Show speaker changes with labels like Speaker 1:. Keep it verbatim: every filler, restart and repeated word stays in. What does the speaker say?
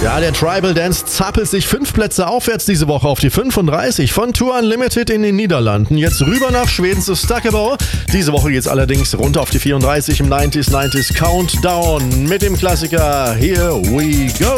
Speaker 1: Ja, der Tribal Dance zappelt sich fünf Plätze aufwärts diese Woche auf die fünfunddreißig. Von Tour Unlimited in den Niederlanden. Jetzt rüber nach Schweden zu Stuckable. Diese Woche geht's allerdings runter auf die vierunddreißig im neunziger neunziger Countdown mit dem Klassiker Here We Go.